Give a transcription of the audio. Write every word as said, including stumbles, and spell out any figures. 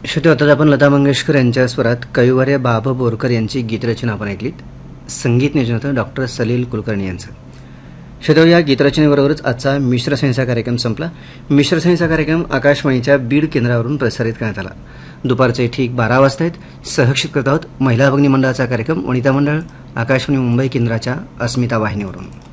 श्रोते, आता आपण लता मंगेशकर यांच्या स्वरात कैवारे बाब बोरकर यांची गीतरचना आपण ऐकलीत. संगीत नियोजन होतं डॉक्टर सलील कुलकर्णी यांचं. श्रोते, या गीतरचनेबरोबरच आजचा मिश्रसंचा कार्यक्रम संपला. मिश्रसंचा कार्यक्रम आकाशवाणीच्या बीड केंद्रावरून प्रसारित करण्यात आला. दुपारचे ठीक बारा वाजता आहेत. सहक्षित करत आहोत महिला भगिनी मंडळाचा कार्यक्रम वनिता मंडळ आकाशवाणी मुंबई केंद्राच्या अस्मिता वाहिनीवरून.